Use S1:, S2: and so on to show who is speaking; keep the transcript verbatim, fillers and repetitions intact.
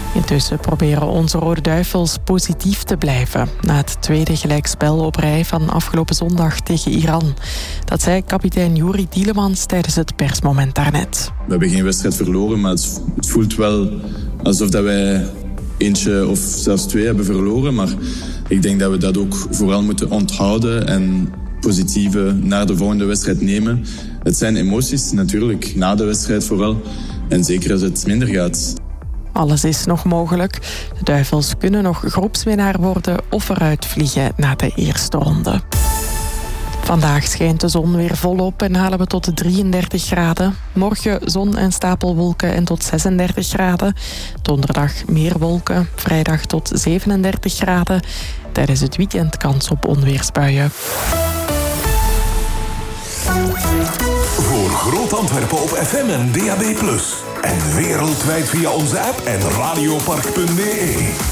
S1: Intussen proberen onze Rode Duivels positief te blijven na het tweede gelijkspel op rij van afgelopen zondag tegen Iran. Dat zei kapitein Joeri Tielemans tijdens het persmoment daarnet.
S2: We hebben geen wedstrijd verloren, maar het voelt wel alsof dat wij eentje of zelfs twee hebben verloren. Maar ik denk dat we dat ook vooral moeten onthouden en positieve naar de volgende wedstrijd nemen. Het zijn emoties natuurlijk, na de wedstrijd vooral. En zeker als het minder gaat.
S1: Alles is nog mogelijk. De Duivels kunnen nog groepswinnaar worden of eruit vliegen na de eerste ronde. Vandaag schijnt de zon weer volop en halen we tot drieëndertig graden. Morgen zon en stapelwolken en tot zesendertig graden. Donderdag meer wolken, vrijdag tot zevenendertig graden. Tijdens het weekend kans op onweersbuien.
S3: Voor Groot Antwerpen op F M en D A B plus. En wereldwijd via onze app en radiopark punt b e.